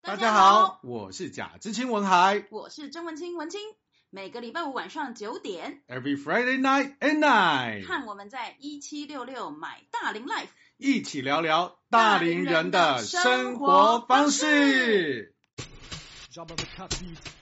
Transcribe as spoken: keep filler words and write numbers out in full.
大家好，我是贾知青文海， 我是曾文清文清。每个礼拜五晚上九点 ，Every Friday night at night， 看我们在一七六六买大龄 Life， 一起聊聊大龄人的生活方式。